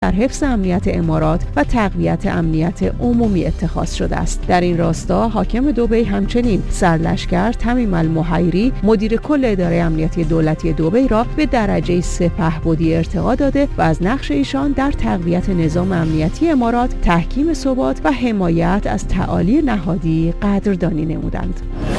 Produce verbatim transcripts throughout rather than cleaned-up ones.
در حفظ امنیت امارات و تقویت امنیت عمومی اتخاذ شده است. در این راستا حاکم دبی همچنین سرلشکر تمیم المحیری مدیر کل اداره امنیتی دولتی دبی را به درجه سپهبدی ارتقا داده و از نقش ایشان در تقویت نظام امنیتی امارات، تحکیم ثبات و حمایت از تعالی نهادی قدردانی نمودند.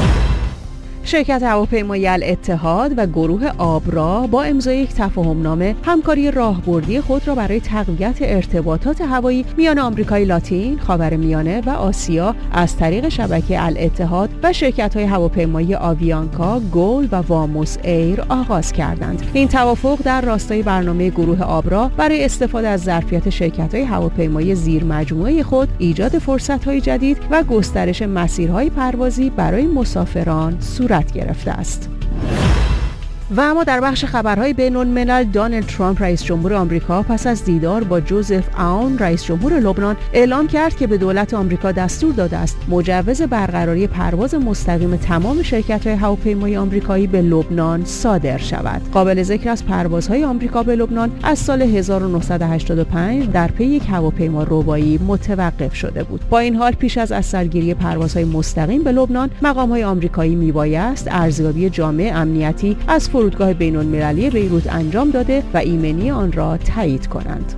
شرکت هواپیمایی الاتحاد و گروه آبرا با امضای یک تفاهمنامه همکاری راهبردی خود را برای تقویت ارتباطات هوایی میان آمریکای لاتین، خاورمیانه و آسیا از طریق شبکه الاتحاد و شرکت‌های هواپیمایی آویانکا، گول و واموس ایر آغاز کردند. این توافق در راستای برنامه گروه آبرا برای استفاده از ظرفیت شرکت‌های هواپیمایی زیر مجموعه خود، ایجاد فرصت‌های جدید و گسترش مسیرهای پروازی برای مسافران صورت گرفته است. و اما در بخش خبرهای بین‌الملل، دونالد ترامپ رئیس جمهور آمریکا پس از دیدار با جوزف اون رئیس جمهور لبنان اعلام کرد که به دولت آمریکا دستور داده است مجوز برقراری پرواز مستقیم تمام شرکت‌های هواپیمایی آمریکایی به لبنان صادر شود. قابل ذکر است پروازهای آمریکا به لبنان از سال هزار و نهصد و هشتاد و پنج در پی یک هواپیما ربایی متوقف شده بود. با این حال پیش از از سرگیری پروازهای مستقیم به لبنان، مقام‌های آمریکایی میبایست ارزیابی جامع امنیتی از فرودگاه بین‌المللی بیروت انجام داده و ایمنی آن را تایید کنند.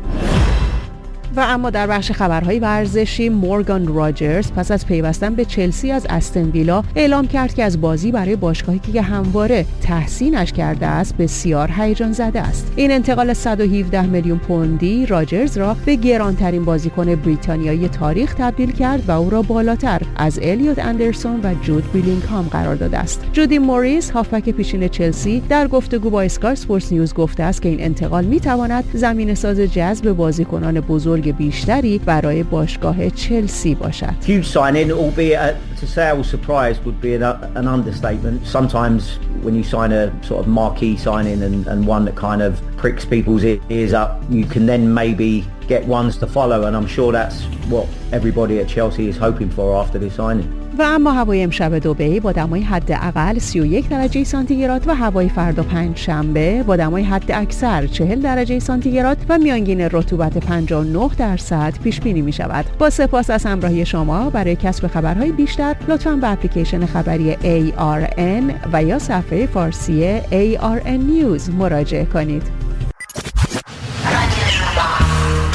و اما در بخش خبرهای ورزشی، مورگان راجرز پس از پیوستن به چلسی از استن ویلا اعلام کرد که از بازی برای باشگاهی که همواره تحسینش کرده است بسیار هیجان زده است. این انتقال صد و هفده میلیون پوندی راجرز را به گرانترین بازیکن بریتانیایی تاریخ تبدیل کرد و او را بالاتر از الیوت اندرسون و جود بیلینگهام قرار داده است. جودی موریس هافبک پیشین چلسی در گفتگو با اسکای اسپورتس نیوز گفته است که این انتقال می‌تواند زمینه‌ساز جذب بازیکنان بزرگ بیشتری برای باشگاه چلسی باشد. Huge signing, albeit uh, to say I was surprised would be an, an understatement. Sometimes when you sign a sort of marquee signing and, and one that kind of pricks people's ears up, you can then maybe get ones to follow, and I'm sure that's what everybody at Chelsea is hoping for after this signing. و اما هوای امشب دبی با دمای حداقل سی و یک درجه سانتیگراد و هوای فردا پنج شنبه با دمای حد اکثر چهل درجه سانتیگراد و میانگین رطوبت پنجاه و نه درصد پیش بینی می شود. با سپاس از همراهی شما. برای کسب خبرهای بیشتر لطفاً به اپلیکیشن خبری ای آر ان و یا صفحه فارسی ای آر ان نیوز مراجعه کنید.